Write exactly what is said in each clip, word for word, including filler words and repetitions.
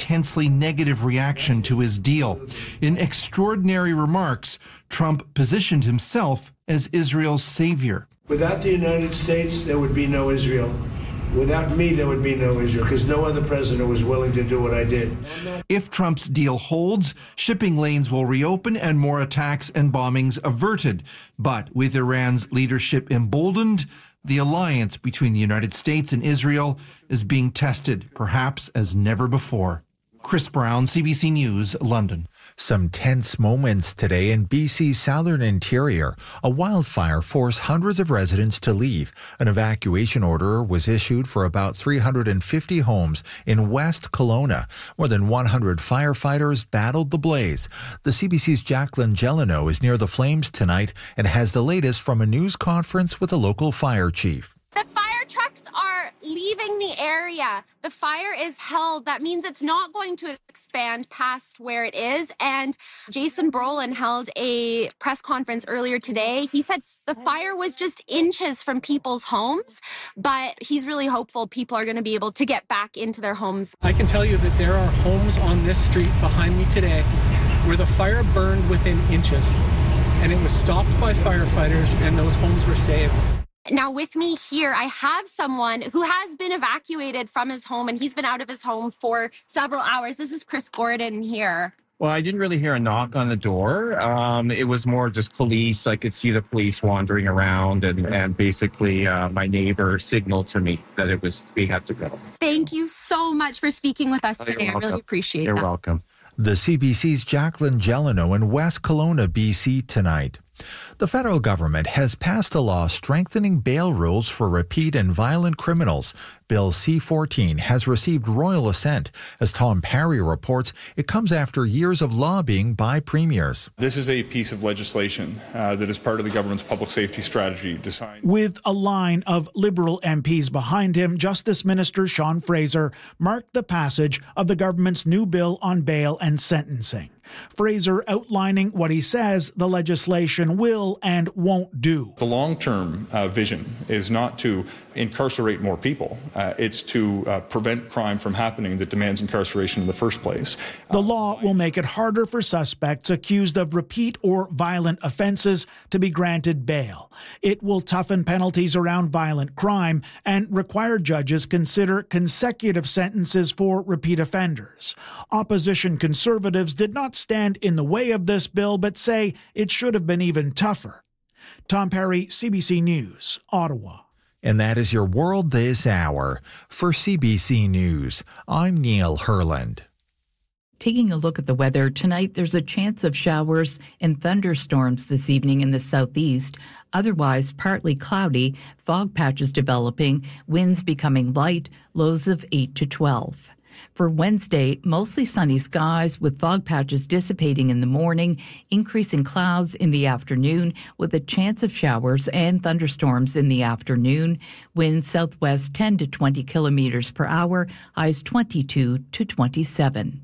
intensely negative reaction to his deal. In extraordinary remarks, Trump positioned himself as Israel's savior. Without the United States, there would be no Israel. Without me, there would be no Israel, because no other president was willing to do what I did. If Trump's deal holds, shipping lanes will reopen and more attacks and bombings averted. But with Iran's leadership emboldened, the alliance between the United States and Israel is being tested, perhaps as never before. Chris Brown, C B C News, London. Some tense moments today in B C's southern interior. A wildfire forced hundreds of residents to leave. An evacuation order was issued for about three hundred fifty homes in West Kelowna. More than one hundred firefighters battled the blaze. The C B C's Jacqueline Gelino is near the flames tonight and has the latest from a news conference with a local fire chief. The fire trucks are leaving the area. The fire is held. That means it's not going to expand past where it is. And Jason Brolin held a press conference earlier today. He said the fire was just inches from people's homes, but he's really hopeful people are going to be able to get back into their homes. I can tell you that there are homes on this street behind me today where the fire burned within inches, and it was stopped by firefighters, and those homes were saved. Now with me here, I have someone who has been evacuated from his home, and he's been out of his home for several hours. This is Chris Gordon here. Well, I didn't really hear a knock on the door. Um, it was more just police. I could see the police wandering around, and, and basically uh, my neighbor signaled to me that it was we had to go. Thank you so much for speaking with us today. I really appreciate You're that. You're welcome. The C B C's Jacqueline Gelino in West Kelowna, B C tonight. The federal government has passed a law strengthening bail rules for repeat and violent criminals. Bill C fourteen has received royal assent. As Tom Parry reports, it comes after years of lobbying by premiers. This is a piece of legislation uh, that is part of the government's public safety strategy designed. With a line of Liberal M Ps behind him, Justice Minister Sean Fraser marked the passage of the government's new bill on bail and sentencing. Fraser outlining what he says the legislation will and won't do. The long-term uh, vision is not to incarcerate more people. Uh, it's to uh, prevent crime from happening that demands incarceration in the first place. The law will make it harder for suspects accused of repeat or violent offenses to be granted bail. It will toughen penalties around violent crime and require judges consider consecutive sentences for repeat offenders. Opposition Conservatives did not stand in the way of this bill, but say it should have been even tougher. Tom Parry, C B C News, Ottawa. And that is your world this hour. For C B C News, I'm Neil Herland. Taking a look at the weather, tonight there's a chance of showers and thunderstorms this evening in the southeast. Otherwise, partly cloudy, fog patches developing, winds becoming light, lows of eight to twelve. For Wednesday, mostly sunny skies with fog patches dissipating in the morning, increasing clouds in the afternoon with a chance of showers and thunderstorms in the afternoon. Winds southwest ten to twenty kilometers per hour, highs twenty-two to twenty-seven.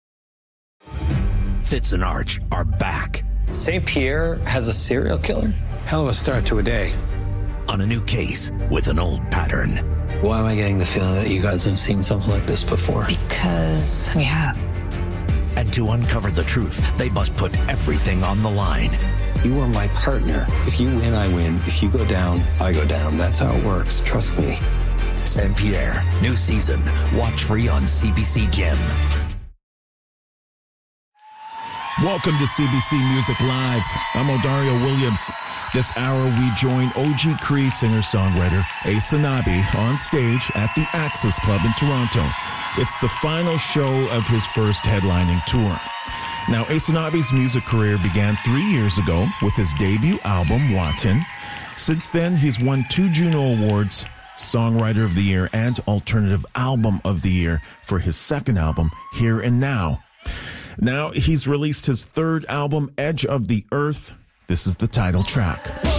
Fitz and Arch are back. Saint Pierre has a serial killer? Hell of a start to a day. On a new case with an old pattern. Why am I getting the feeling that you guys have seen something like this before? Because we have. And to uncover the truth, they must put everything on the line. You are my partner. If you win, I win. If you go down, I go down. That's how it works. Trust me. Saint Pierre, new season. Watch free on C B C Gem. Welcome to C B C Music Live. I'm Odario Williams. This hour, we join O G Cree singer-songwriter Ace Anabi on stage at the Axis Club in Toronto. It's the final show of his first headlining tour. Now, Ace Anabi's music career began three years ago with his debut album, Watan. Since then, he's won two Juno Awards, Songwriter of the Year and Alternative Album of the Year for his second album, Here and Now. Now, he's released his third album, Edge of the Earth. This is the title track.